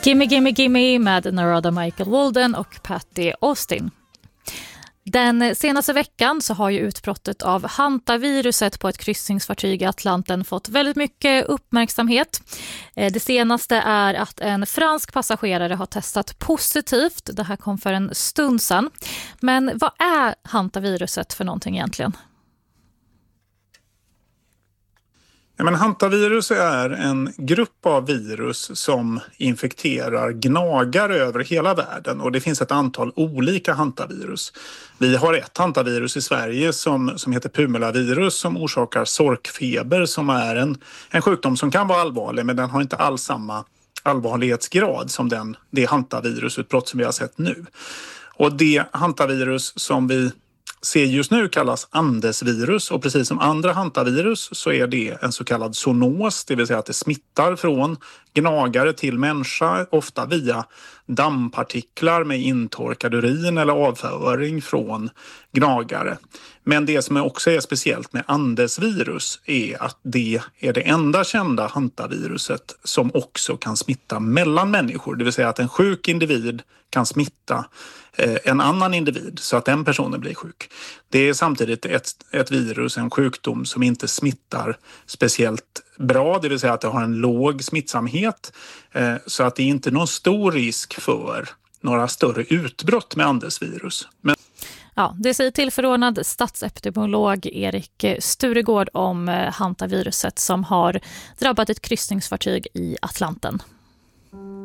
Gimme Gimme Gimme med Narada Michael Walden och Patty Austin. Den senaste veckan så har ju utbrottet av hantaviruset på ett kryssningsfartyg i Atlanten fått väldigt mycket uppmärksamhet. Det senaste är att en fransk passagerare har testat positivt. Det här kom för en stund sedan. Men vad är hantaviruset för någonting egentligen? Ja, men hantavirus är en grupp av virus som infekterar gnagare över hela världen, och det finns ett antal olika hantavirus. Vi har ett hantavirus i Sverige som heter pumelavirus som orsakar sorkfeber, som är en sjukdom som kan vara allvarlig, men den har inte alls samma allvarlighetsgrad som det hantavirusutbrott som vi har sett nu. Och det hantavirus som vi ser just nu kallas andesvirus, och precis som andra hantavirus så är det en så kallad zoonos, det vill säga att det smittar från gnagare till människa, ofta via dammpartiklar med intorkad urin eller avföring från gnagare. Men det som också är speciellt med andesvirus är att det är det enda kända hantaviruset som också kan smitta mellan människor, det vill säga att en sjuk individ kan smitta en annan individ så att den personen blir sjuk. Det är samtidigt ett virus, en sjukdom som inte smittar speciellt bra, det vill säga att det har en låg smittsamhet, så att det är inte någon stor risk för några större utbrott med andesvirus. Men ja, det säger tillförordnad statsepidemiolog Erik Sturegård om hantaviruset som har drabbat ett kryssningsfartyg i Atlanten.